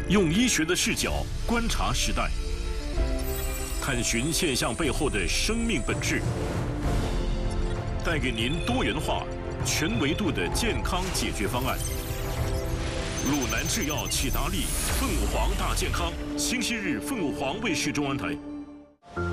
用医学的视角观察时代，探寻现象背后的生命本质，带给您多元化、全维度的健康解决方案。鲁南制药启达利凤凰大健康，星期日凤凰卫视中文台。